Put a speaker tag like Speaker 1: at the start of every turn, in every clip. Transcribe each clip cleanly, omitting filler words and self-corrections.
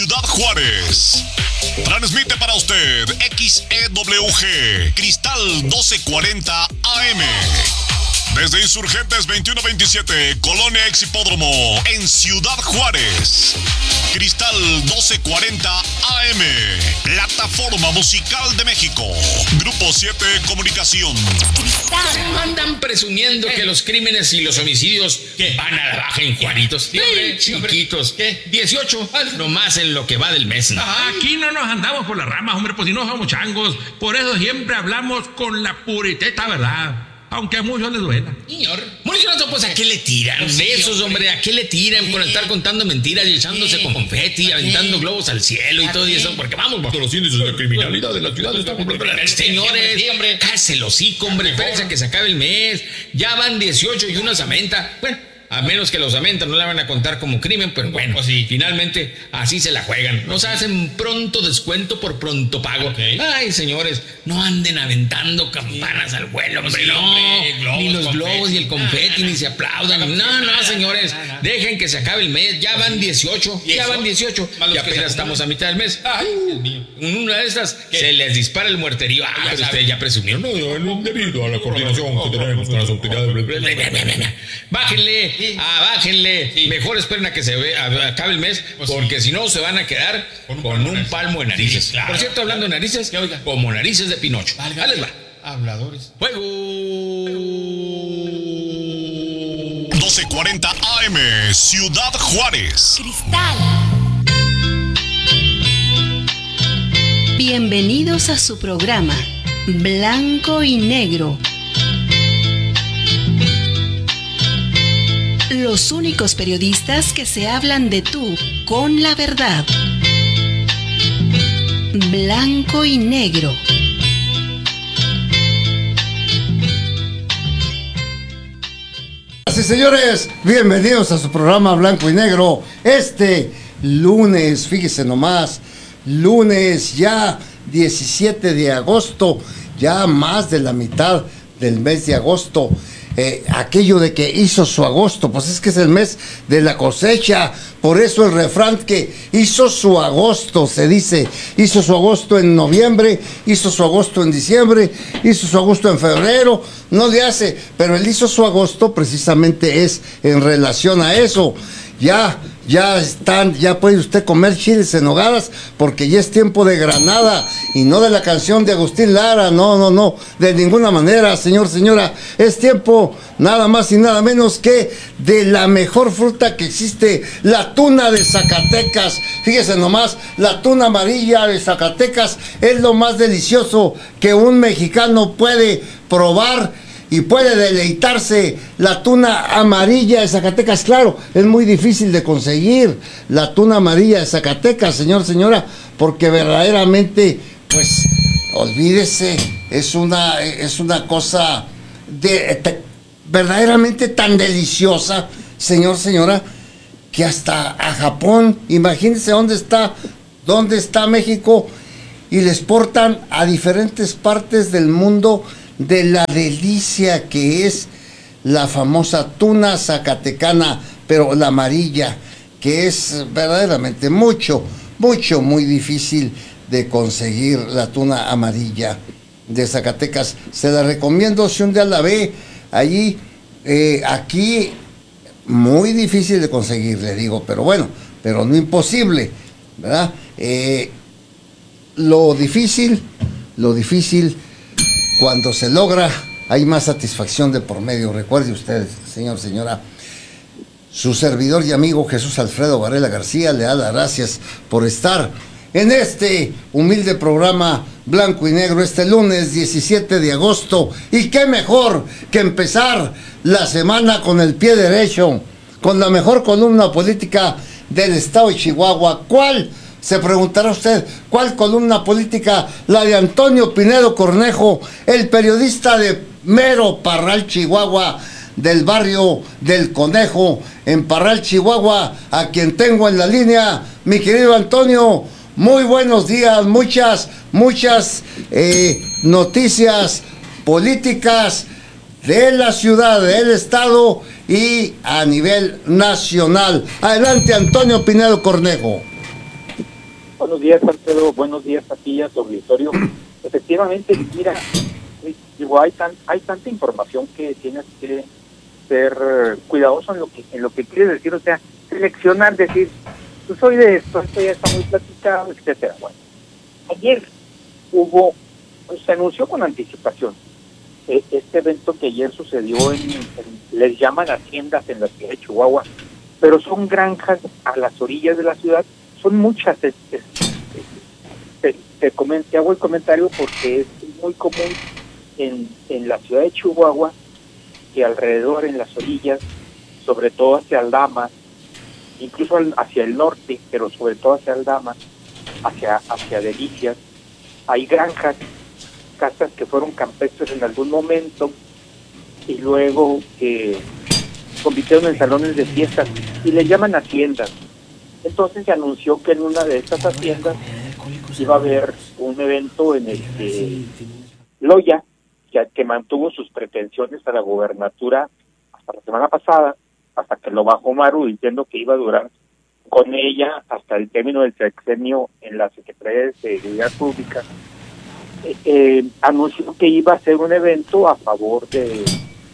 Speaker 1: Ciudad Juárez. Transmite para usted XEWG Cristal 1240 AM. Desde Insurgentes 2127, Colonia Ex Hipódromo, en Ciudad Juárez. Cristal 1240 AM. Plataforma Musical de México. Grupo 7 Comunicación.
Speaker 2: Cristal.
Speaker 3: Andan presumiendo que los crímenes y los homicidios van a la baja en Juaritos.
Speaker 2: Sí, hombre,
Speaker 3: chiquitos.
Speaker 2: ¿Qué?
Speaker 3: 18, nomás en lo que va del mes.
Speaker 4: Aquí no nos andamos por las ramas, hombre, pues si no somos changos. Por eso siempre hablamos con la puriteta verdad. Aunque a muchos les duela.
Speaker 3: Señor, Mauricio, pues ¿a qué le tiran?
Speaker 2: Pues sí,
Speaker 3: Besos, hombre, ¿a qué le tiran por estar contando mentiras y echándose con confeti, aventando globos al cielo y todo eso? Porque vamos, bajo los índices de criminalidad de la ciudad estamos... Señores, cállese el hocico, hombre, espérense a que se acabe el mes. Ya van 18 y una samenta. Bueno, a menos que los amentas no la van a contar como crimen, pero bueno,
Speaker 2: pues sí.
Speaker 3: Finalmente así se la juegan. Nos hacen pronto descuento por pronto pago.
Speaker 2: Okay.
Speaker 3: Ay, señores, no anden aventando campanas al vuelo, hombre,
Speaker 2: Sí,
Speaker 3: no.
Speaker 2: hombre, globos,
Speaker 3: Ni los
Speaker 2: confeti.
Speaker 3: globos y el confeti ni se aplaudan. No, señores, dejen que se acabe el mes. Ya van 18,
Speaker 2: ¿Y
Speaker 3: ya
Speaker 2: eso?
Speaker 3: van 18
Speaker 2: Más los
Speaker 3: y
Speaker 2: que se
Speaker 3: apenas estamos a mitad del mes.
Speaker 2: Ay, Dios mío.
Speaker 3: En una de estas
Speaker 2: ¿Qué?
Speaker 3: se les dispara el muerterío.
Speaker 2: Ya
Speaker 3: Pero
Speaker 2: sabe.
Speaker 3: ustedes ya presumieron.
Speaker 4: No, debido a la coordinación que tenemos con las autoridades.
Speaker 3: Bájenle, bájenle.
Speaker 2: Sí.
Speaker 3: Mejor esperen a que acabe el mes,
Speaker 2: Pues
Speaker 3: porque
Speaker 2: sí.
Speaker 3: si no se van a quedar
Speaker 2: Con
Speaker 3: con
Speaker 2: un
Speaker 3: un palmo de narices.
Speaker 2: Sí, claro.
Speaker 3: Por cierto, hablando de narices,
Speaker 2: ¿Qué, oiga?
Speaker 3: como narices de Pinocho. Ahí les va.
Speaker 2: Habladores.
Speaker 3: Juego.
Speaker 1: 1240 AM, Ciudad Juárez.
Speaker 5: Cristal. Bienvenidos a su programa Blanco y Negro. Los únicos periodistas que se hablan de tú con la verdad. Blanco y Negro.
Speaker 6: Sí, señores, bienvenidos a su programa Blanco y Negro. Este lunes, fíjese nomás, lunes ya 17 de agosto, ya más de la mitad del mes de agosto. Aquello de que hizo su agosto, pues es que es el mes de la cosecha. Por eso el refrán que hizo su agosto, se dice, hizo su agosto en noviembre, hizo su agosto en diciembre, hizo su agosto en febrero, no le hace, pero él hizo su agosto precisamente es en relación a eso. Ya puede usted comer chiles en nogadas porque ya es tiempo de granada y no de la canción de Agustín Lara, no, de ninguna manera, señora, es tiempo nada más y nada menos que de la mejor fruta que existe, la tuna de Zacatecas. Fíjese nomás, la tuna amarilla de Zacatecas es lo más delicioso que un mexicano puede probar. Y puede deleitarse. La tuna amarilla de Zacatecas, claro, es muy difícil de conseguir la tuna amarilla de Zacatecas, señora, porque verdaderamente, pues, olvídese, es una cosa verdaderamente tan deliciosa, señora, que hasta a Japón, imagínense dónde está México, y le exportan a diferentes partes del mundo de la delicia que es la famosa tuna zacatecana, pero la amarilla, que es verdaderamente muy difícil de conseguir la tuna amarilla de Zacatecas. Se la recomiendo si un día la ve allí, aquí muy difícil de conseguir, le digo, pero bueno, pero no imposible, ¿verdad? Lo difícil, cuando se logra, hay más satisfacción de por medio. Recuerde usted, señora, su servidor y amigo Jesús Alfredo Varela García le da las gracias por estar en este humilde programa Blanco y Negro este lunes 17 de agosto. Y qué mejor que empezar la semana con el pie derecho, con la mejor columna política del estado de Chihuahua. ¿Cuál? Se preguntará usted, ¿cuál columna política? La de Antonio Pinedo Cornejo, el periodista de Mero Parral, Chihuahua, del barrio del Conejo, en Parral, Chihuahua, a quien tengo en la línea. Mi querido Antonio, muy buenos días, muchas noticias políticas de la ciudad, del estado y a nivel nacional. Adelante, Antonio Pinedo Cornejo.
Speaker 7: Buenos días, Alfredo. Buenos días a ti y a tu auditorio. Efectivamente, mira, digo, hay tanta información que tienes que ser cuidadoso en lo que quieres decir, o sea, seleccionar, decir, pues soy de esto ya está muy platicado, etcétera. Bueno, ayer se anunció con anticipación este evento que ayer sucedió les llaman haciendas en la ciudad de Chihuahua, pero son granjas a las orillas de la ciudad, son muchas. Te hago el comentario porque es muy común en la ciudad de Chihuahua que alrededor, en las orillas, sobre todo hacia Aldama, incluso hacia el norte, pero sobre todo hacia Aldama, hacia Delicias, hay granjas, casas que fueron campestres en algún momento y luego que convirtieron en salones de fiestas y le llaman haciendas. Entonces se anunció que en una de estas haciendas iba a haber un evento en el que Loya, que mantuvo sus pretensiones a la gobernatura hasta la semana pasada, hasta que lo bajó Maru diciendo que iba a durar con ella hasta el término del sexenio en la Secretaría de Seguridad Pública, anunció que iba a hacer un evento a favor de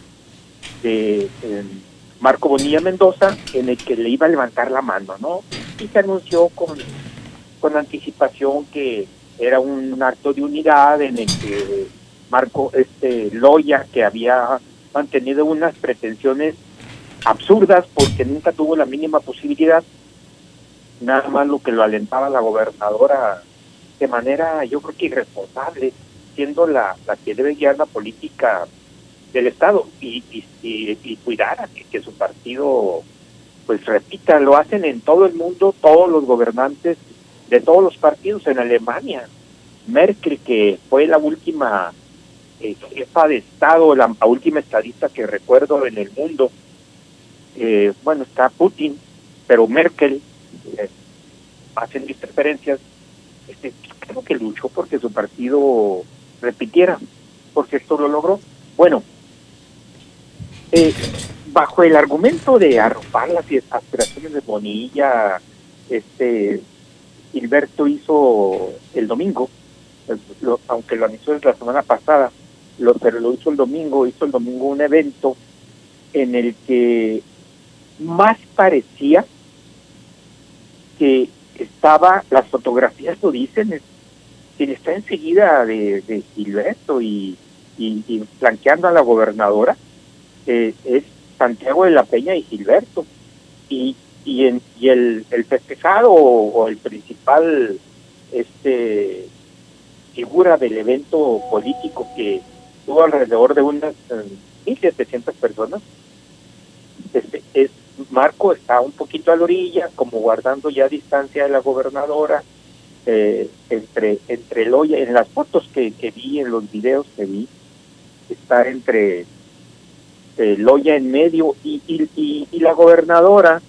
Speaker 7: Marco Bonilla Mendoza, en el que le iba a levantar la mano, ¿no? Y se anunció con anticipación que era un acto de unidad en el que Loya, que había mantenido unas pretensiones absurdas porque nunca tuvo la mínima posibilidad, nada más lo que lo alentaba la gobernadora de manera, yo creo que irresponsable, siendo la que debe guiar la política del Estado y cuidar a que su partido pues repita. Lo hacen en todo el mundo todos los gobernantes de todos los partidos. En Alemania, Merkel, que fue la última jefa de Estado, la última estadista que recuerdo en el mundo, bueno, está Putin, pero Merkel, hacen mis preferencias, creo que luchó porque su partido repitiera, porque esto lo logró. Bueno, bajo el argumento de arropar las aspiraciones de Bonilla, Gilberto hizo el domingo, aunque lo anunció desde la semana pasada, pero lo hizo el domingo un evento en el que más parecía que estaba, las fotografías lo dicen, quien está enseguida de Gilberto y flanqueando a la gobernadora, es Santiago de la Peña y Gilberto, y el festejado o el principal figura del evento político, que tuvo alrededor de unas 1,700 personas, es Marco, está un poquito a la orilla, como guardando ya distancia de la gobernadora, entre Loya, en las fotos que vi, en los videos que vi, está entre Loya en medio y la gobernadora,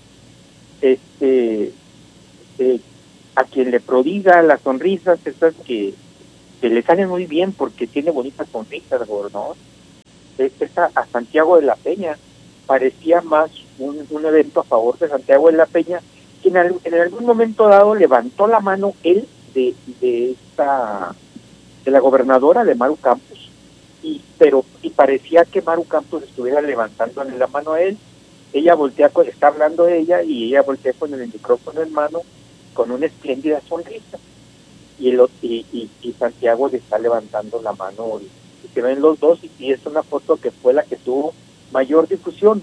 Speaker 7: a quien le prodiga las sonrisas esas que le salen muy bien porque tiene bonitas sonrisas, gobernador. A Santiago de la Peña parecía más un evento a favor de Santiago de la Peña, que en algún momento dado levantó la mano él de la gobernadora, de Maru Campos, y parecía que Maru Campos estuviera levantándole la mano a él. Ella voltea, está hablando de ella, y ella voltea con el micrófono en mano con una espléndida sonrisa, y Santiago le está levantando la mano, y se ven los dos, y es una foto que fue la que tuvo mayor difusión,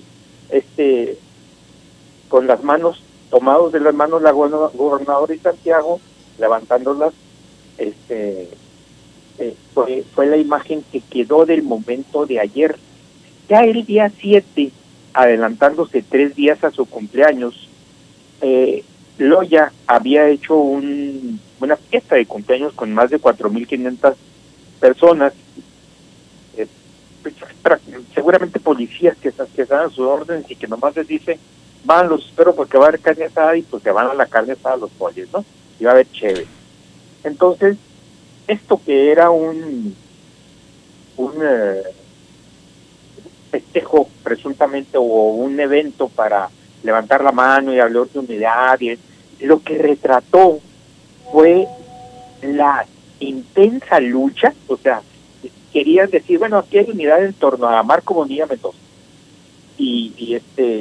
Speaker 7: con las manos tomados de las manos la gobernadora y Santiago levantándolas. Fue la imagen que quedó del momento de ayer. Ya el día 7, adelantándose 3 días a su cumpleaños, Loya había hecho una fiesta de cumpleaños con más de 4,500 personas, seguramente policías que están a sus órdenes y que nomás les dice, van, los espero porque va a haber carne asada, y pues se van a la carne asada los pollos, ¿no? Y va a haber chévere. Entonces, esto que era un festejo presuntamente, o un evento para levantar la mano y hablar de unidad, y lo que retrató fue la intensa lucha, o sea, querían decir, bueno, aquí hay unidad en torno a Marco Bonilla Mendoza y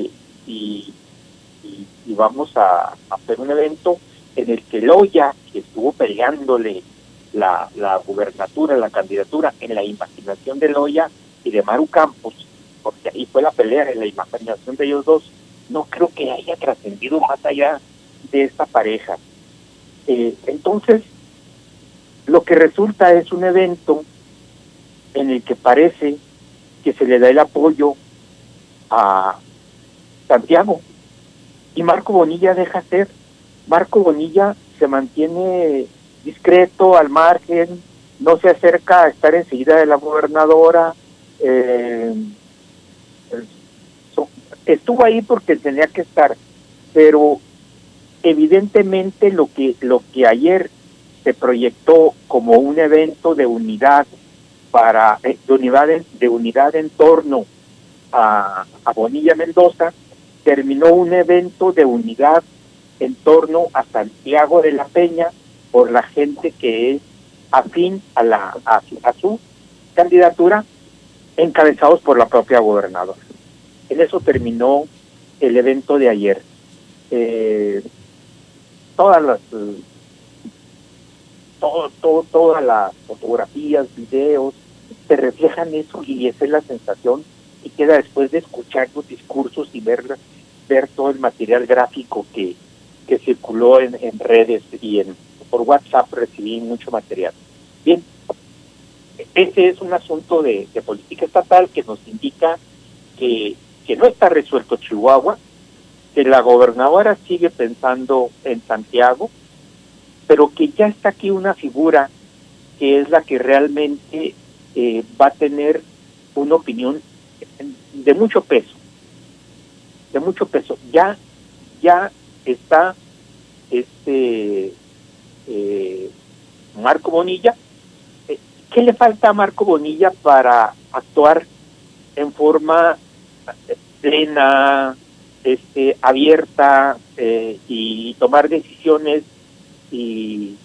Speaker 7: vamos a hacer un evento en el que Loya, que estuvo peleándole la gubernatura, la candidatura, en la imaginación de Loya y de Maru Campos, porque ahí fue la pelea en la imaginación de ellos dos, no creo que haya trascendido más allá de esta pareja. Entonces, lo que resulta es un evento en el que parece que se le da el apoyo a Santiago y Marco Bonilla deja ser. Marco Bonilla se mantiene discreto, al margen, no se acerca a estar enseguida de la gobernadora, estuvo ahí porque tenía que estar, pero evidentemente lo que ayer se proyectó como un evento de unidad de unidad en torno a Bonilla Mendoza, terminó un evento de unidad en torno a Santiago de la Peña por la gente que es afín a su candidatura, encabezados por la propia gobernadora. En eso terminó el evento de ayer. Todas las fotografías, videos, te reflejan eso, y esa es la sensación que queda después de escuchar los discursos y ver todo el material gráfico que circuló en redes y por WhatsApp. Recibí mucho material. Bien, ese es un asunto de política estatal que nos indica que no está resuelto Chihuahua, que la gobernadora sigue pensando en Santiago, pero que ya está aquí una figura que es la que realmente va a tener una opinión de mucho peso. Ya está Marco Bonilla. ¿Qué le falta a Marco Bonilla para actuar en forma plena, abierta, y tomar decisiones y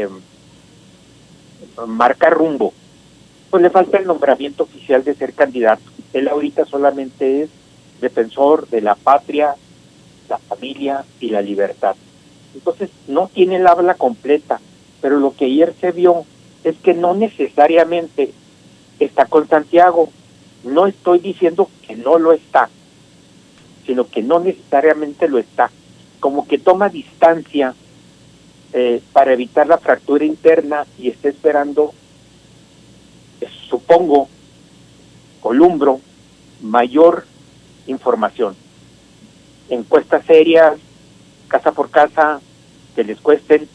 Speaker 7: marcar rumbo? Pues le falta el nombramiento oficial de ser candidato. Él ahorita solamente es defensor de la patria, la familia y la libertad. Entonces no tiene el habla completa, pero lo que ayer se vio es que no necesariamente está con Santiago. No estoy diciendo que no lo está, sino que no necesariamente lo está. Como que toma distancia para evitar la fractura interna y está esperando, supongo, columbro, mayor información. Encuestas serias, casa por casa, que les cuesten,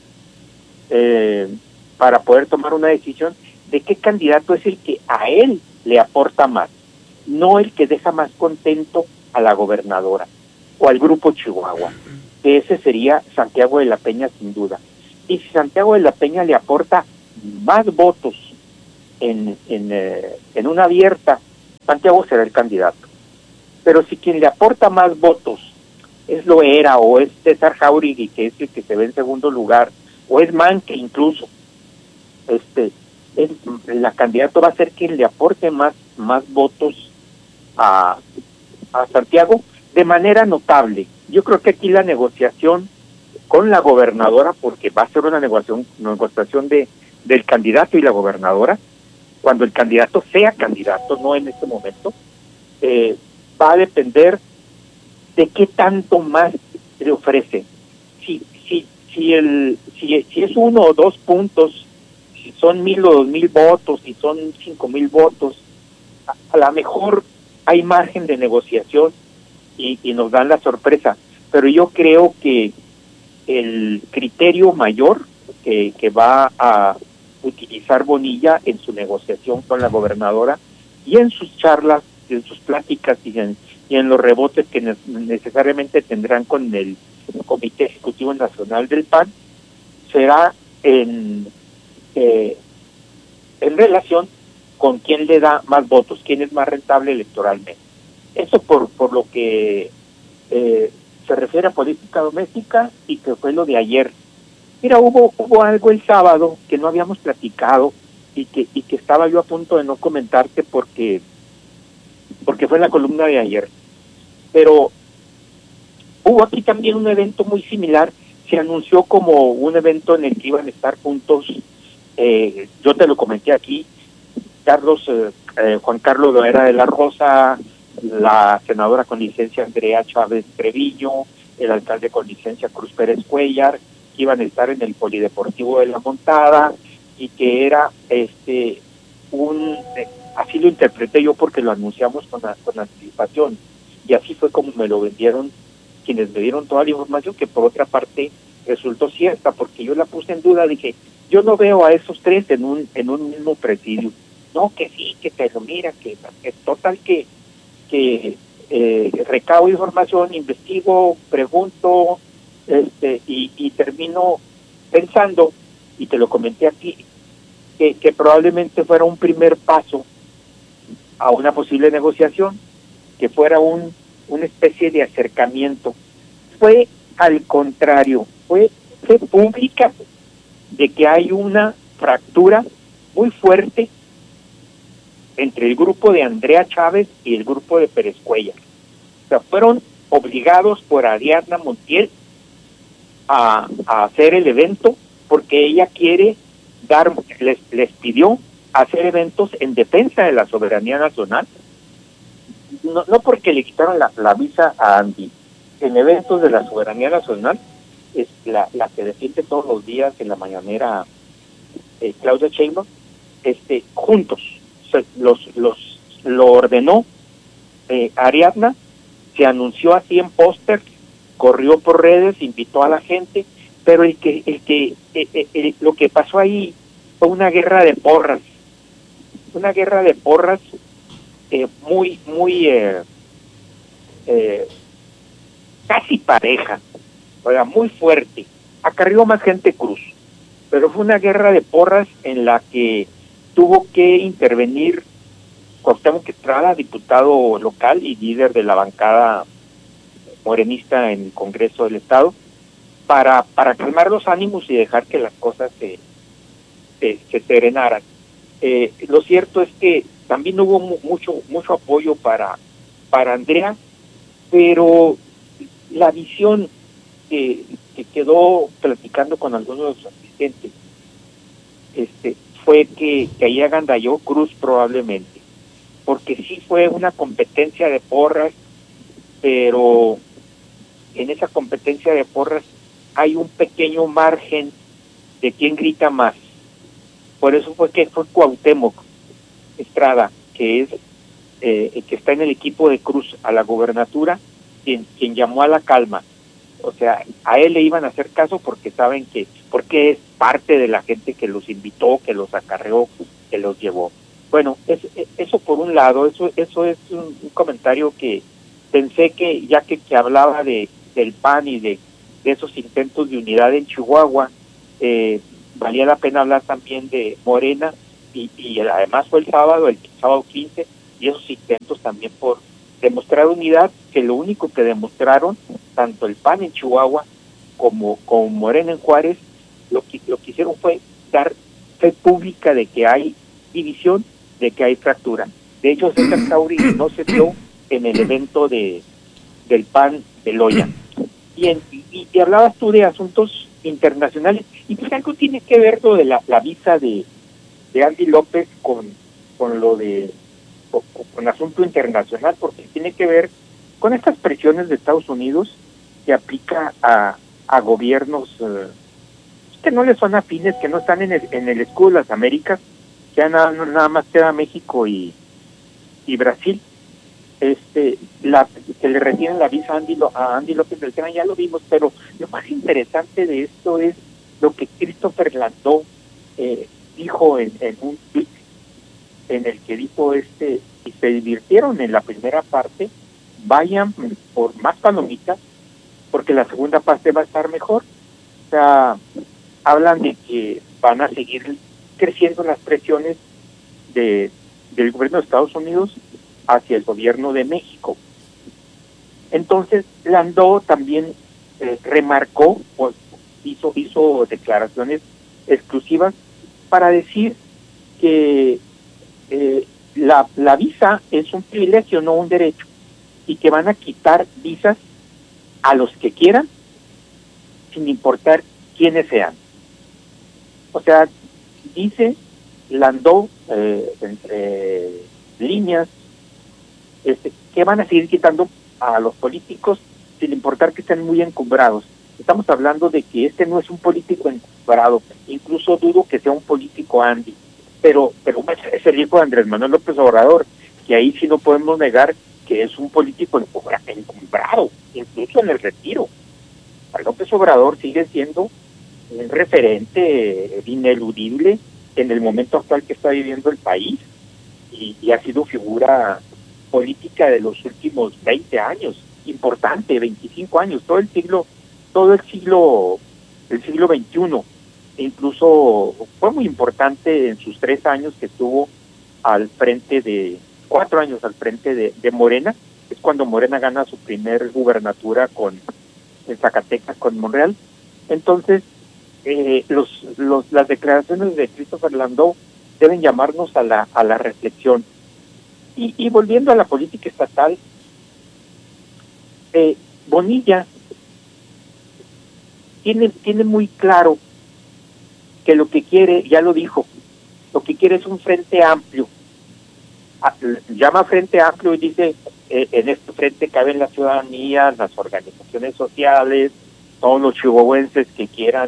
Speaker 7: para poder tomar una decisión de qué candidato es el que a él le aporta más, no el que deja más contento a la gobernadora o al grupo Chihuahua, que ese sería Santiago de la Peña sin duda. Y si Santiago de la Peña le aporta más votos en una abierta, Santiago será el candidato. Pero si quien le aporta más votos es Loera o es César Jauregui, que es el que se ve en segundo lugar, o es Manque incluso, la candidata va a ser quien le aporte más votos a Santiago de manera notable. Yo creo que aquí la negociación con la gobernadora, porque va a ser una negociación del candidato y la gobernadora, cuando el candidato sea candidato, no en este momento, va a depender de qué tanto más le ofrece. Si es 1 o 2 puntos, si son 1,000 o 2,000 votos, si son 5,000 votos, a lo mejor hay margen de negociación y nos dan la sorpresa. Pero yo creo que el criterio mayor que va a utilizar Bonilla en su negociación con la gobernadora y en sus charlas, en sus pláticas y en los rebotes que necesariamente tendrán con el Comité Ejecutivo Nacional del PAN, será en relación con quién le da más votos, quién es más rentable electoralmente. Eso por lo que se refiere a política doméstica y que fue lo de ayer. Mira, hubo algo el sábado que no habíamos platicado y que estaba yo a punto de no comentarte porque fue en la columna de ayer. Pero hubo aquí también un evento muy similar. Se anunció como un evento en el que iban a estar juntos, yo te lo comenté aquí, Juan Carlos Loera de la Rosa, la senadora con licencia Andrea Chávez Treviño, el alcalde con licencia Cruz Pérez Cuellar, que iban a estar en el Polideportivo de la Montada, y que era así lo interpreté yo porque lo anunciamos con anticipación, y así fue como me lo vendieron quienes me dieron toda la información, que por otra parte resultó cierta, porque yo la puse en duda. Dije, yo no veo a esos tres en un mismo presidio. No, que sí, que te lo mira, que total que recabo información, investigo, pregunto, y termino pensando, y te lo comenté aquí, que probablemente fuera un primer paso a una posible negociación, que fuera una especie de acercamiento. Fue al contrario, fue pública de que hay una fractura muy fuerte entre el grupo de Andrea Chávez y el grupo de Pérez Cuellar. O sea, fueron obligados por Ariadna Montiel a hacer el evento porque ella quiere les pidió hacer eventos en defensa de la soberanía nacional. No porque le quitaron la visa a Andy. En eventos de la soberanía nacional es la que defiende todos los días en la mañanera Claudia Sheinbaum, juntos. O sea, lo ordenó Ariadna, se anunció así en póster, corrió por redes, invitó a la gente, pero lo que pasó ahí fue una guerra de porras, muy casi pareja, o sea, muy fuerte. Acarrió más gente Cruz, pero fue una guerra de porras en la que tuvo que intervenir Cuauhtémoc Estrada, diputado local y líder de la bancada morenista en el Congreso del Estado, para calmar los ánimos y dejar que las cosas se serenaran. Lo cierto es que también hubo mucho apoyo para Andrea, pero la visión que quedó platicando con algunos de los asistentes fue que ahí agandalló Cruz probablemente, porque sí fue una competencia de porras, pero en esa competencia de porras hay un pequeño margen de quién grita más. Por eso fue Cuauhtémoc Estrada, que es que está en el equipo de Cruz a la gobernatura, quien llamó a la calma. O sea, a él le iban a hacer caso porque saben porque es parte de la gente que los invitó, que los acarreó, que los llevó. Bueno, eso por un lado, eso es un comentario que pensé que ya que hablaba del PAN y de esos intentos de unidad en Chihuahua, valía la pena hablar también de Morena, y además fue el sábado 15, y esos intentos también por demostrar unidad, que lo único que demostraron tanto el PAN en Chihuahua como Morena en Juárez, lo que hicieron fue dar fe pública de que hay división, de que hay fractura. De hecho, César Sauri no se dio en el evento del PAN de Loya. Y hablabas tú de asuntos internacionales, y pues algo tiene que ver lo de la visa de Andy López con lo de con asunto internacional, porque tiene que ver con estas presiones de Estados Unidos que aplica a gobiernos que no les son afines, que no están en el escudo de las Américas, ya nada más queda México y Brasil. Que le retienen la visa a Andy López Beltrán, ya lo vimos, pero lo más interesante de esto es lo que Christopher Landó dijo en un tweet, en el que dijo y se divirtieron en la primera parte, vayan por más palomitas, porque la segunda parte va a estar mejor. O sea, hablan de que van a seguir creciendo las presiones del gobierno de Estados Unidos hacia el gobierno de México. Entonces, Landó también remarcó, hizo declaraciones exclusivas para decir que la visa es un privilegio, no un derecho, y que van a quitar visas a los que quieran, sin importar quiénes sean. O sea, dice Landó entre líneas que van a seguir quitando a los políticos sin importar que estén muy encumbrados. Estamos hablando de que este no es un político encumbrado, incluso dudo que sea un político Andy, pero es el hijo de Andrés Manuel López Obrador, que ahí sí no podemos negar que es un político encumbrado, incluso en el retiro. López Obrador sigue siendo un referente ineludible en el momento actual que está viviendo el país y ha sido figura política de los últimos 20 años, importante, 25 años, el siglo XXI. Incluso fue muy importante en sus 3 años que estuvo al frente 4 años al frente de Morena. Es cuando Morena gana su primer gubernatura en Zacatecas con Monreal. Entonces, las declaraciones de Christopher Landó deben llamarnos a la reflexión. Y volviendo a la política estatal, Bonilla tiene muy claro que lo que quiere, ya lo dijo, lo que quiere es un frente amplio. Llama frente amplio y dice, en este frente caben la ciudadanía, las organizaciones sociales, todos los chihuahuenses que quieran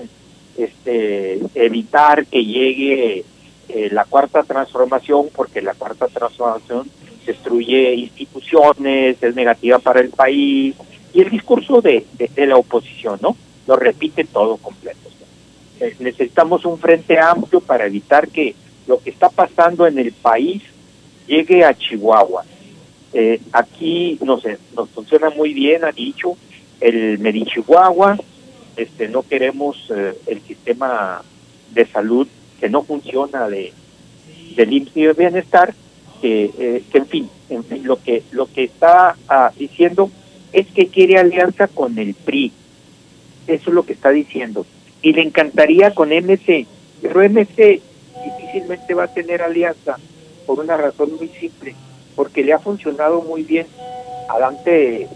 Speaker 7: evitar que llegue la cuarta transformación, porque la cuarta transformación destruye instituciones, es negativa para el país, y el discurso de la oposición, ¿no? Lo repite todo completo. Necesitamos un frente amplio para evitar que lo que está pasando en el país llegue a Chihuahua. Aquí nos funciona muy bien, ha dicho, el Medichihuahua, no queremos el sistema de salud que no funciona del IMSS y de Bienestar, que en fin, lo que está diciendo es que quiere alianza con el PRI. Eso es lo que está diciendo. Y le encantaría con MC, pero MC difícilmente va a tener alianza por una razón muy simple, porque le ha funcionado muy bien a Dante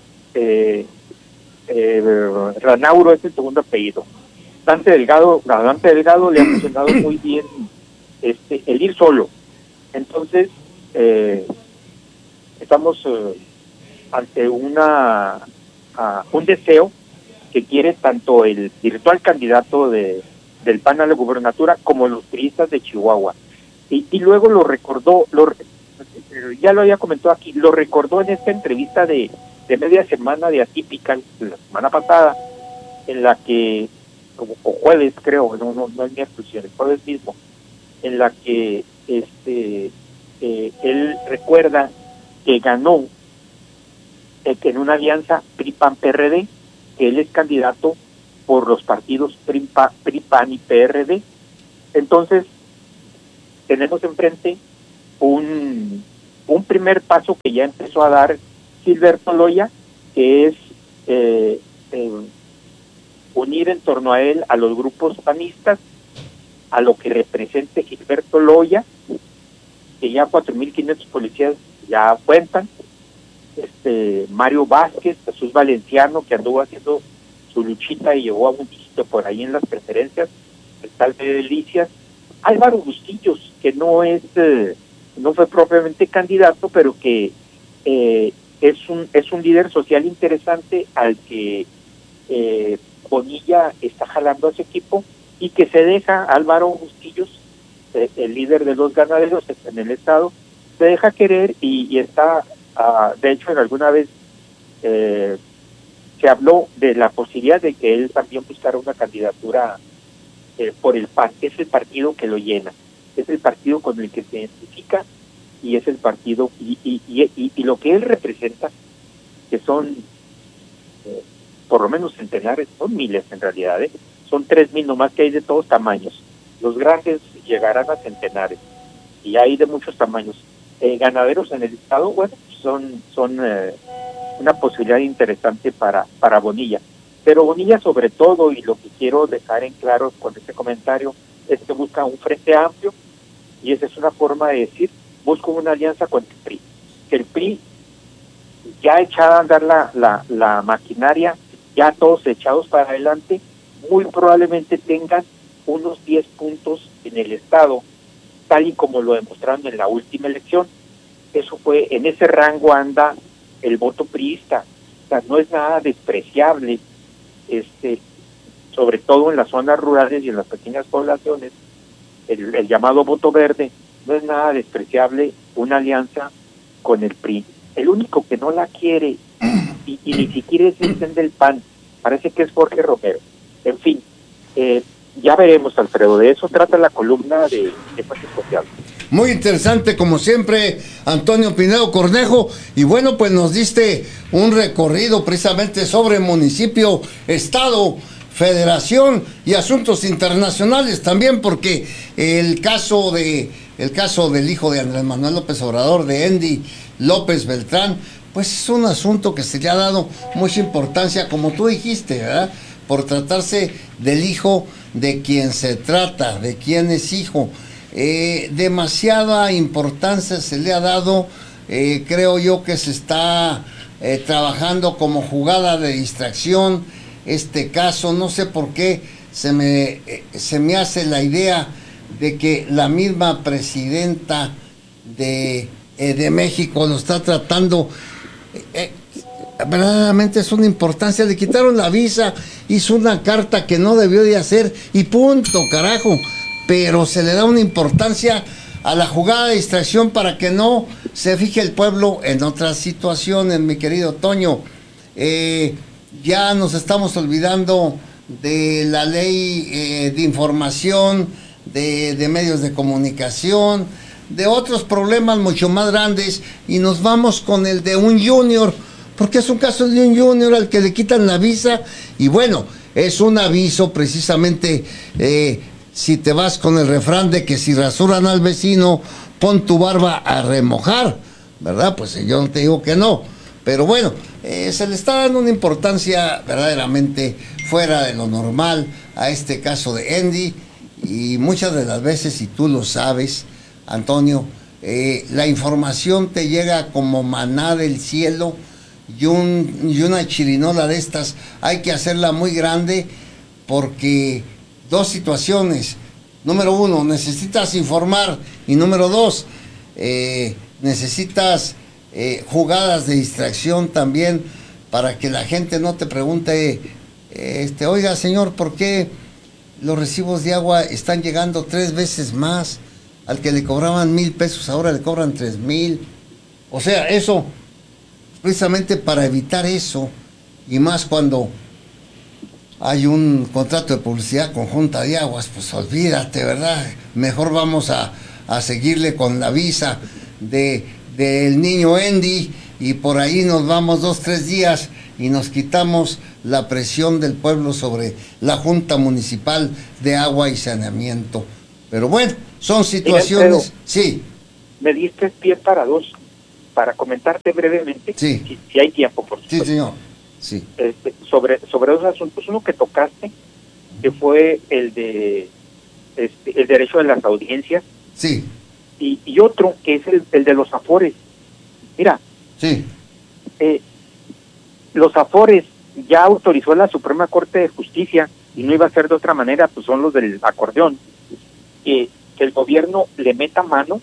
Speaker 7: Ranauro, es el segundo apellido. A Dante Delgado le ha funcionado muy bien el ir solo. Entonces, estamos ante un deseo que quiere tanto el virtual candidato del PAN a la gubernatura como los priistas de Chihuahua. Y luego lo recordó, ya lo había comentado aquí, lo recordó en esta entrevista de media semana de Atípica, la semana pasada, en la que, o jueves creo, no es mi exclusión, el jueves mismo, en la que él recuerda que ganó en una alianza PRI-PAN-PRD, que él es candidato por los partidos PRI-PAN y PRD. Entonces, tenemos enfrente un primer paso que ya empezó a dar Gilberto Loya, que es unir en torno a él a los grupos panistas, a lo que represente Gilberto Loya, que ya 4.500 policías ya cuentan, Mario Vázquez, Jesús Valenciano, que anduvo haciendo su luchita y llegó a un dígito por ahí en las preferencias, el tal de Delicias, Álvaro Bustillos, que no fue propiamente candidato, pero que es un líder social interesante al que Bonilla está jalando a su equipo, y que se deja Álvaro Bustillos, el líder de los ganaderos en el estado, se deja querer y está, de hecho, en alguna vez se habló de la posibilidad de que él también buscara una candidatura por el PAN. Es el partido que lo llena, es el partido con el que se identifica, y es el partido y lo que él representa, que son por lo menos centenares, son miles en realidad, son 3,000 nomás, que hay de todos tamaños. Los grandes llegarán a centenares y hay de muchos tamaños. Ganaderos en el estado, bueno, son una posibilidad interesante para Bonilla. Pero Bonilla sobre todo, y lo que quiero dejar en claro con este comentario, es que busca un frente amplio, y esa es una forma de decir, busco una alianza con el PRI. Que el PRI, ya echada a andar la maquinaria, ya todos echados para adelante, muy probablemente tengan unos 10 puntos en el Estado, tal y como lo demostraron en la última elección. Eso fue, en ese rango anda el voto priista. O sea, no es nada despreciable, sobre todo en las zonas rurales y en las pequeñas poblaciones, el llamado voto verde, no es nada despreciable una alianza con el PRI. El único que no la quiere, y ni siquiera es el del PAN, parece que es Jorge Romero. En fin, ya veremos, Alfredo, de eso trata la columna de Fuentes Confiables.
Speaker 6: Muy interesante, como siempre, Antonio Pinedo Cornejo. Y bueno, pues nos diste un recorrido precisamente sobre municipio, estado, federación y asuntos internacionales también, porque el caso del hijo de Andrés Manuel López Obrador, de Andy López Beltrán, pues es un asunto que se le ha dado mucha importancia, como tú dijiste, ¿verdad? Por tratarse del hijo de quien se trata, de quien es hijo. Demasiada importancia se le ha dado, creo yo que se está trabajando como jugada de distracción este caso. No sé por qué se me hace la idea de que la misma presidenta de México lo está tratando. Verdaderamente es una importancia. Le quitaron la visa, hizo una carta que no debió de hacer y punto, carajo. Pero se le da una importancia a la jugada de distracción para que no se fije el pueblo en otras situaciones, mi querido Toño. Ya nos estamos olvidando de la ley de información, de medios de comunicación, de otros problemas mucho más grandes, y nos vamos con el de un junior, porque es un caso de un junior al que le quitan la visa. Y bueno, es un aviso precisamente. Si te vas con el refrán de que si rasuran al vecino, pon tu barba a remojar, ¿verdad? Pues yo no te digo que no, pero bueno, se le está dando una importancia verdaderamente fuera de lo normal a este caso de Andy, y muchas de las veces, y tú lo sabes, Antonio, la información te llega como maná del cielo, y una chirinola de estas hay que hacerla muy grande, porque dos situaciones: número uno, necesitas informar, y número dos, necesitas jugadas de distracción también, para que la gente no te pregunte, oiga señor, ¿por qué los recibos de agua están llegando 3 veces más? Al que le cobraban 1,000 pesos ahora le cobran 3,000. O sea, eso, precisamente para evitar eso, y más cuando hay un contrato de publicidad conjunta de aguas, pues olvídate, ¿verdad? Mejor vamos a seguirle con la visa del niño Andy, y por ahí nos vamos 2-3 días y nos quitamos la presión del pueblo sobre la Junta Municipal de Agua y Saneamiento. Pero bueno, son situaciones. Sí.
Speaker 7: Me diste pie para comentarte brevemente,
Speaker 6: sí.
Speaker 7: si hay tiempo, por supuesto.
Speaker 6: Sí, señor. Sí.
Speaker 7: Sobre dos asuntos. Uno que tocaste, que fue el de el derecho de las audiencias.
Speaker 6: Sí.
Speaker 7: Y otro que es el de los afores. Mira,
Speaker 6: sí.
Speaker 7: Los afores ya autorizó la Suprema Corte de Justicia, y no iba a ser de otra manera, pues son los del acordeón, que el gobierno le meta mano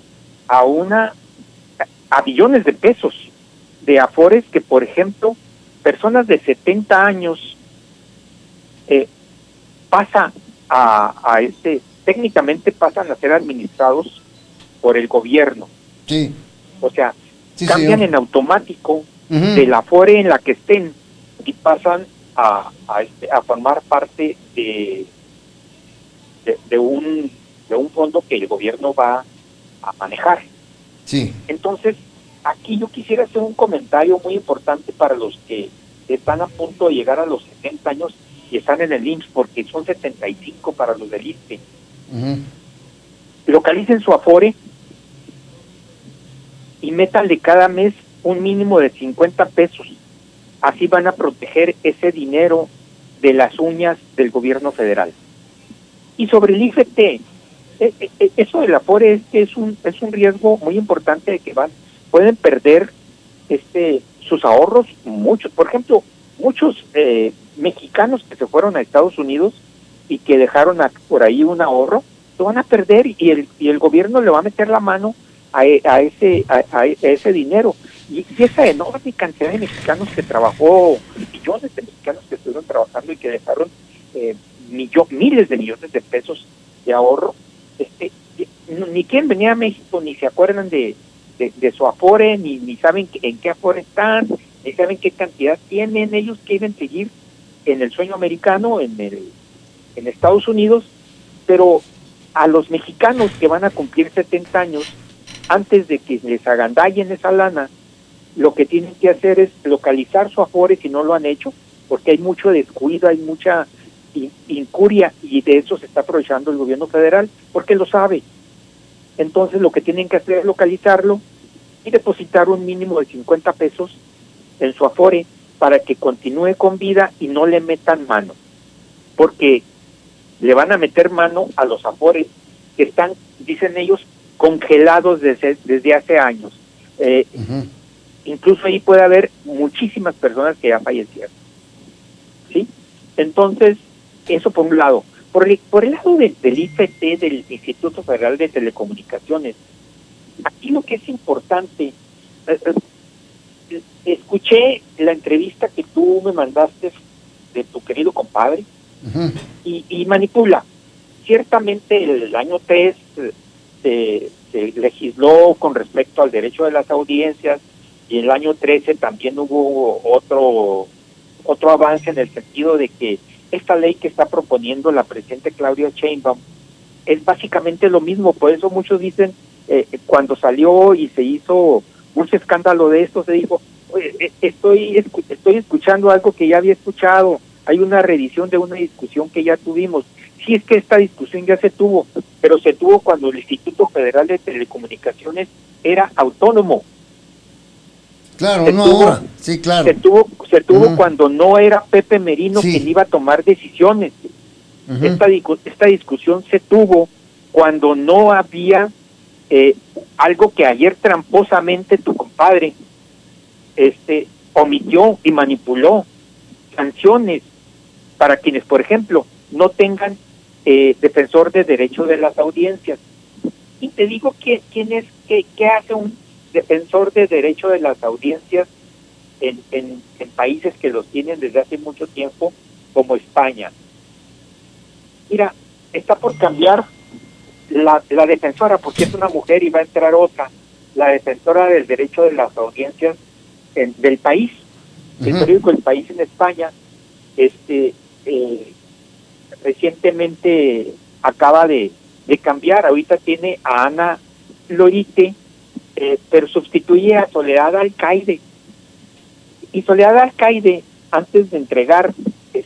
Speaker 7: a billones de pesos de afores que, por ejemplo, personas de 70 años técnicamente pasan a ser administrados por el gobierno.
Speaker 6: Sí.
Speaker 7: O sea,
Speaker 6: sí,
Speaker 7: cambian
Speaker 6: señor.
Speaker 7: en automático de la afore en la que estén, y pasan a formar parte de un fondo que el gobierno va a manejar.
Speaker 6: Sí.
Speaker 7: Entonces, aquí yo quisiera hacer un comentario muy importante para los que están a punto de llegar a los 70 años y están en el IMSS, porque son 75 para los del ISSSTE. Localicen su afore y métanle cada mes un mínimo de 50 pesos. Así van a proteger ese dinero de las uñas del gobierno federal. Y sobre el IFT, eso del Afore es un riesgo muy importante de que pueden perder sus ahorros, muchos. Por ejemplo, muchos mexicanos que se fueron a Estados Unidos y que dejaron por ahí un ahorro, lo van a perder y el gobierno le va a meter la mano a ese dinero. Y esa enorme cantidad de mexicanos que trabajó, millones de mexicanos que estuvieron trabajando y que dejaron miles de millones de pesos de ahorro, ni quieren venir a México, ni se acuerdan de su Afore, ni saben en qué Afore están, ni saben qué cantidad tienen. Ellos quieren seguir en el sueño americano, en Estados Unidos, pero a los mexicanos que van a cumplir 70 años, antes de que les agandallen esa lana, lo que tienen que hacer es localizar su Afore si no lo han hecho, porque hay mucho descuido, hay mucha incuria, y de eso se está aprovechando el gobierno federal, porque lo sabe. Entonces lo que tienen que hacer es localizarlo y depositar un mínimo de 50 pesos en su Afore para que continúe con vida y no le metan mano, porque le van a meter mano a los Afores que están, dicen ellos, congelados desde hace años. Incluso ahí puede haber muchísimas personas que ya fallecieron, ¿sí? Entonces, eso por un lado. Por el lado del IFT, del Instituto Federal de Telecomunicaciones, aquí lo que es importante, escuché la entrevista que tú me mandaste de tu querido compadre, y manipula. Ciertamente el año 3 se legisló con respecto al derecho de las audiencias, y en el año 13 también hubo otro avance en el sentido de que esta ley que está proponiendo la presidenta Claudia Sheinbaum es básicamente lo mismo. Por eso muchos dicen, cuando salió y se hizo mucho escándalo de esto, se dijo, estoy escuchando algo que ya había escuchado, hay una reedición de una discusión que ya tuvimos. Sí, es que esta discusión ya se tuvo, pero se tuvo cuando el Instituto Federal de Telecomunicaciones era autónomo.
Speaker 6: Claro, no ahora, sí, claro.
Speaker 7: Se tuvo cuando no era Pepe Merino quien iba a tomar decisiones. Esta discusión se tuvo cuando no había algo que ayer tramposamente tu compadre omitió y manipuló: sanciones para quienes, por ejemplo, no tengan defensor de derecho de las audiencias. Y te digo qué hace un defensor de derecho de las audiencias en países que los tienen desde hace mucho tiempo, como España. Mira, está por cambiar la defensora, porque es una mujer y va a entrar otra, la defensora del derecho de las audiencias del país, el periódico El País en España, recientemente acaba de cambiar. Ahorita tiene a Ana Lorite, pero sustituye a Soledad Alcaide. Y Soledad Alcaide, antes de entregar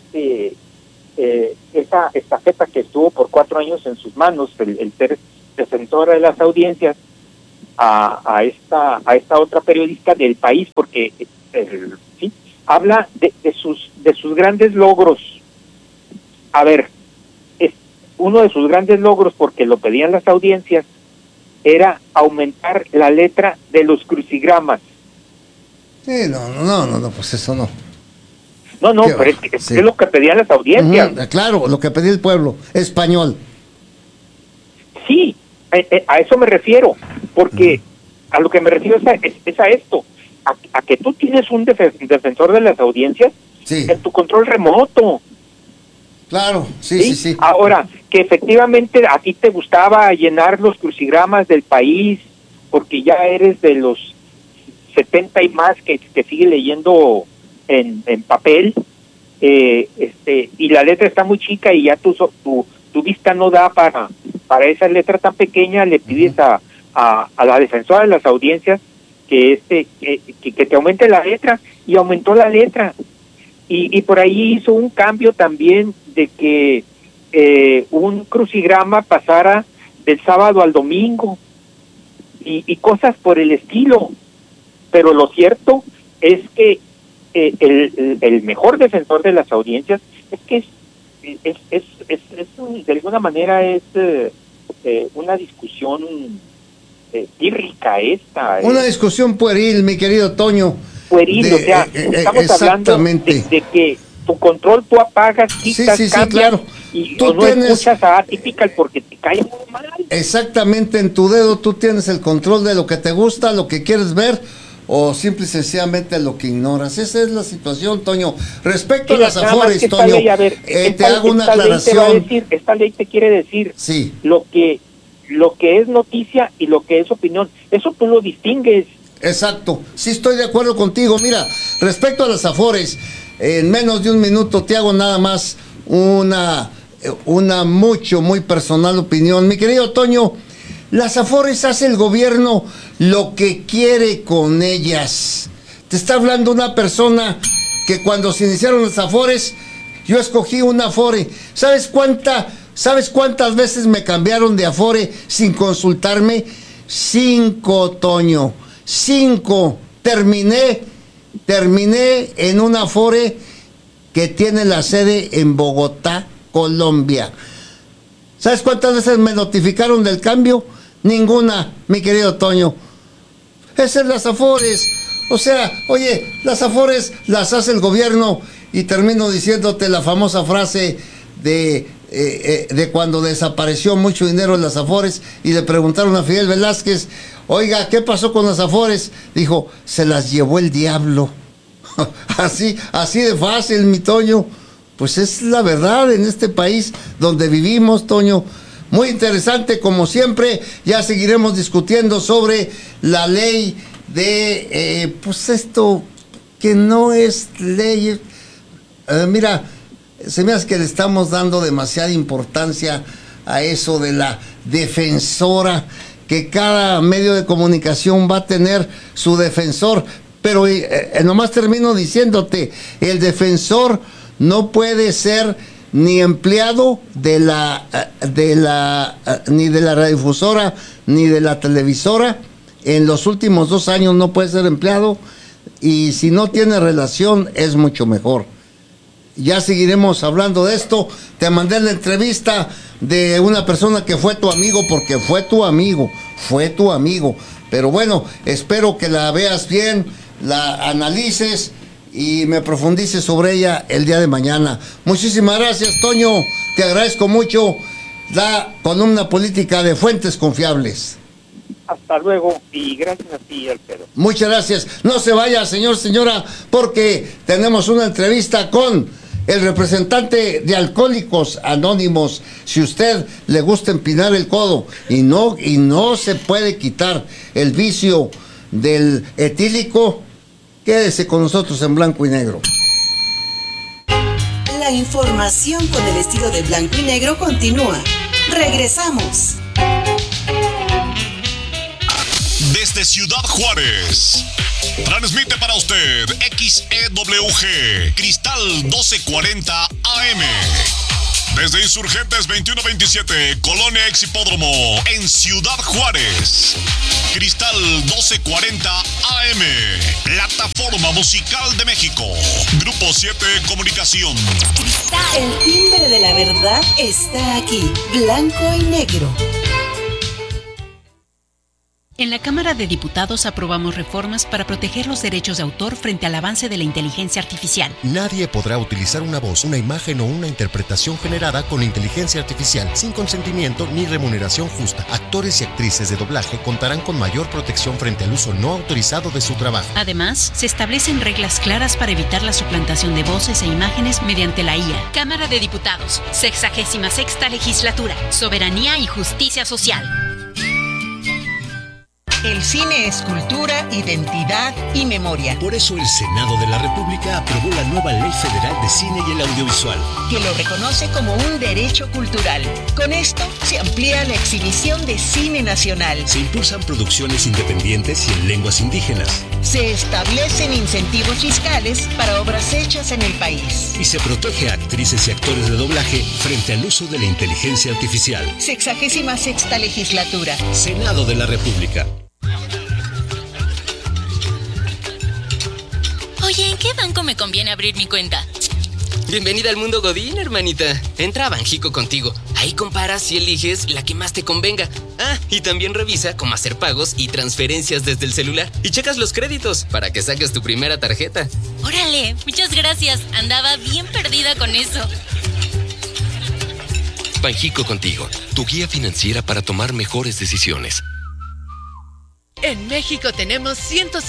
Speaker 7: esa estafeta que estuvo por 4 años en sus manos, el ser defensora de las audiencias, a esta otra periodista del País, porque ¿sí? Habla de sus grandes logros. A ver, uno de sus grandes logros, porque lo pedían las audiencias, era aumentar la letra de los crucigramas.
Speaker 6: Sí, no, pues eso no.
Speaker 7: No, pero es lo que pedían las audiencias.
Speaker 6: Claro, lo que pedía el pueblo español.
Speaker 7: Sí, a eso me refiero, porque a lo que me refiero es a esto, a que tú tienes un defensor de las audiencias en tu control remoto.
Speaker 6: Claro, sí.
Speaker 7: Ahora, que efectivamente a ti te gustaba llenar los crucigramas del País, porque ya eres de los 70 y más que sigue leyendo en papel, y la letra está muy chica y ya tu vista no da para esa letra tan pequeña, le pides a la defensora de las audiencias que te aumente la letra, y aumentó la letra. Y por ahí hizo un cambio también de que un crucigrama pasara del sábado al domingo y cosas por el estilo. Pero lo cierto es que el mejor defensor de las audiencias Es que de alguna manera es una discusión pírrica esta.
Speaker 6: Una discusión pueril, mi querido Toño.
Speaker 7: Pueril, o sea, estamos hablando de que tu control tú apagas, quitas, cambias,
Speaker 6: claro.
Speaker 7: Y
Speaker 6: tú
Speaker 7: no escuchas a Atypical porque te cae muy mal.
Speaker 6: Exactamente, en tu dedo tú tienes el control de lo que te gusta, lo que quieres ver, o simple y sencillamente lo que ignoras. Esa es la situación, Toño. Respecto a las Afores, Toño, te hago una aclaración.
Speaker 7: Esta ley te quiere decir
Speaker 6: sí.
Speaker 7: lo que es noticia y lo que es opinión. Eso tú lo distingues.
Speaker 6: Exacto, sí estoy de acuerdo contigo. Mira, respecto a las Afores, en menos de un minuto te hago nada más una muy personal opinión. Mi querido Toño, las Afores hace el gobierno lo que quiere con ellas. Te está hablando una persona que cuando se iniciaron las Afores, yo escogí una Afore. ¿Sabes cuántas veces me cambiaron de Afore sin consultarme? 5, Toño. 5. Terminé en una Afore que tiene la sede en Bogotá, Colombia. ¿Sabes cuántas veces me notificaron del cambio? Ninguna, mi querido Toño. Esas son las Afores. O sea, oye, las Afores las hace el gobierno, y termino diciéndote la famosa frase de cuando desapareció mucho dinero en las Afores y le preguntaron a Fidel Velázquez: oiga, ¿qué pasó con las Afores? Dijo: se las llevó el diablo. así de fácil, mi Toño. Pues es la verdad en este país donde vivimos, Toño. Muy interesante, como siempre. Ya seguiremos discutiendo sobre la ley de, pues esto que no es ley. Mira, se me hace que le estamos dando demasiada importancia a eso de la defensora, que cada medio de comunicación va a tener su defensor. Pero nomás termino diciéndote, el defensor no puede ser ni empleado ni de la radiodifusora ni de la televisora. En los últimos 2 años no puede ser empleado, y si no tiene relación es mucho mejor. Ya seguiremos hablando de esto. Te mandé la entrevista de una persona que fue tu amigo, porque fue tu amigo. Pero bueno, espero que la veas bien, la analices y me profundices sobre ella el día de mañana. Muchísimas gracias, Toño. Te agradezco mucho la columna política de Fuentes Confiables.
Speaker 7: Hasta luego, y gracias a ti, Alfredo.
Speaker 6: Muchas gracias. No se vaya, señora, porque tenemos una entrevista con el representante de Alcohólicos Anónimos. Si usted le gusta empinar el codo y no se puede quitar el vicio del etílico, quédese con nosotros en Blanco y Negro.
Speaker 5: La información con el estilo de Blanco y Negro continúa. Regresamos.
Speaker 1: Desde Ciudad Juárez, transmite para usted XEWG Cristal 1240 AM. Desde Insurgentes 2127, Colonia Ex Hipódromo, en Ciudad Juárez. Cristal 1240 AM, Plataforma Musical de México. Grupo 7 Comunicación.
Speaker 5: El timbre de la verdad está aquí. Blanco y Negro. En la Cámara de Diputados aprobamos reformas para proteger los derechos de autor frente al avance de la inteligencia artificial.
Speaker 8: Nadie podrá utilizar una voz, una imagen o una interpretación generada con inteligencia artificial sin consentimiento ni remuneración justa. Actores y actrices de doblaje contarán con mayor protección frente al uso no autorizado de su trabajo.
Speaker 5: Además, se establecen reglas claras para evitar la suplantación de voces e imágenes mediante la IA. Cámara de Diputados, 66ª Legislatura, Soberanía y Justicia Social.
Speaker 9: El cine es cultura, identidad y memoria.
Speaker 10: Por eso el Senado de la República aprobó la nueva Ley Federal de Cine y el Audiovisual,
Speaker 9: que lo reconoce como un derecho cultural. Con esto se amplía la exhibición de cine nacional.
Speaker 10: Se impulsan producciones independientes y en lenguas indígenas.
Speaker 9: Se establecen incentivos fiscales para obras hechas en el país.
Speaker 10: Y se protege a actrices y actores de doblaje frente al uso de la inteligencia artificial.
Speaker 9: 66ª Legislatura.
Speaker 10: Senado de la República.
Speaker 11: Oye, ¿en qué banco me conviene abrir mi cuenta? Bienvenida al mundo Godín, hermanita. Entra a Banjico Contigo. Ahí comparas y eliges la que más te convenga. Ah, y también revisa cómo hacer pagos y transferencias desde el celular. Y checas los créditos para que saques tu primera tarjeta.
Speaker 12: Órale, muchas gracias. Andaba bien perdida con eso.
Speaker 10: Banjico Contigo, tu guía financiera para tomar mejores decisiones.
Speaker 13: En México tenemos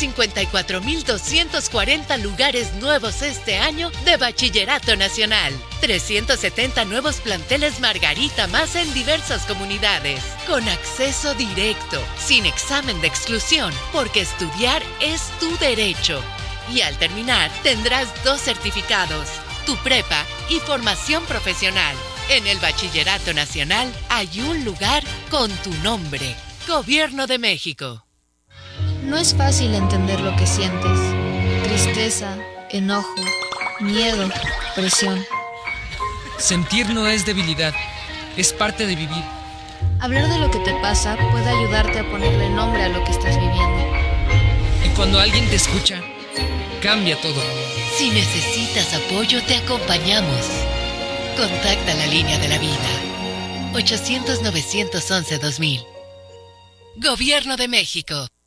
Speaker 13: 154,240 lugares nuevos este año de Bachillerato Nacional. 370 nuevos planteles Margarita más en diversas comunidades. Con acceso directo, sin examen de exclusión, porque estudiar es tu derecho. Y al terminar, tendrás 2 certificados, tu prepa y formación profesional. En el Bachillerato Nacional hay un lugar con tu nombre. Gobierno de México.
Speaker 14: No es fácil entender lo que sientes. Tristeza, enojo, miedo, presión.
Speaker 15: Sentir no es debilidad, es parte de vivir.
Speaker 14: Hablar de lo que te pasa puede ayudarte a ponerle nombre a lo que estás viviendo.
Speaker 15: Y cuando alguien te escucha, cambia todo.
Speaker 13: Si necesitas apoyo, te acompañamos. Contacta la línea de la vida. 800-911-2000. Gobierno de México.